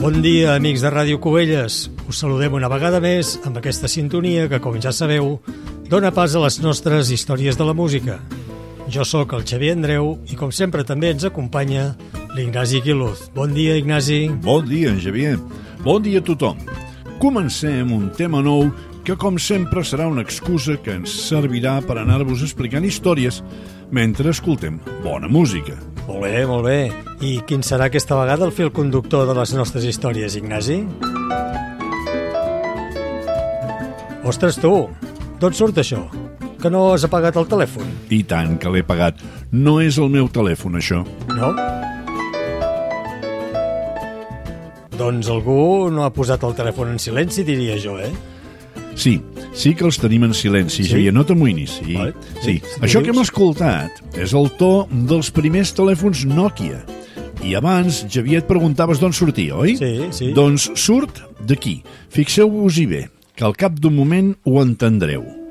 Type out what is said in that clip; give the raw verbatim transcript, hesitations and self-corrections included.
Bon dia, amics de Ràdio Cubelles. Us saludem una vegada més amb aquesta sintonia que, com ja sabeu, dona pas a les nostres històries de la música. Jo sóc el Xavier Andreu i, com sempre, també ens acompanya l'Ignasi Quiluz. Bon dia, Ignasi. Bon dia, Xavier. Bon dia a tothom. Comencem un tema nou que, com sempre, serà una excusa que ens servirà per anar-vos explicant històries mentre escoltem bona música. Molt bé, molt bé. I quin serà aquesta vegada el fil conductor de les nostres històries, Ignasi? Ostres, tu, d'on surt això? Que no has apagat el telèfon? I tant que l'he pagat. No és el meu telèfon, això. No? Doncs algú no ha posat el telèfon en silenci, diria jo, eh? Sí, sí que els tenim en silenci, Sí? Xavier, no t'amoïnis. Sí, Vale. sí. Sí, Això dius? que hem escoltat és el to dels primers telèfons Nokia. I abans, Xavier, et preguntaves d'on sortia, oi? Sí, sí. Doncs surt d'aquí. Fixeu-vos-hi bé, que al cap d'un moment ho entendreu.